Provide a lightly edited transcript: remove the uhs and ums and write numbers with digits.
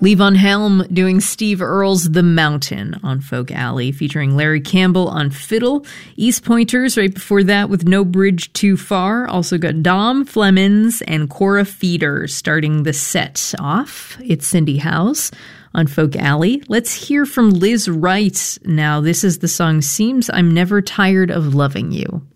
Levon Helm doing Steve Earle's The Mountain on Folk Alley, featuring Larry Campbell on fiddle. East Pointers right before that with No Bridge Too Far. Also got Dom Flemons and Cora Feeder starting the set off. It's Cindy House on Folk Alley. Let's hear from Liz Wright now. This is the song Seems I'm Never Tired of Loving You.